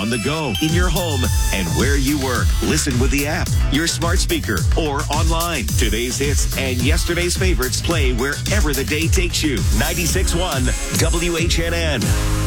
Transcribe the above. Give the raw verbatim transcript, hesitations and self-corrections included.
on the go, in your home, and where you work. Listen with the app, your smart speaker, or online. Today's hits and yesterday's favorites play wherever the day takes you. ninety-six point one W H N N.